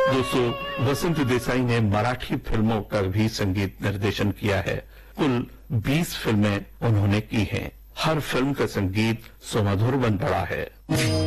दोस्तों, वसंत देसाई ने मराठी फिल्मों का भी संगीत निर्देशन किया है। कुल 20 फिल्में उन्होंने की हैं। हर फिल्म का संगीत सुमधुर बन पड़ा है।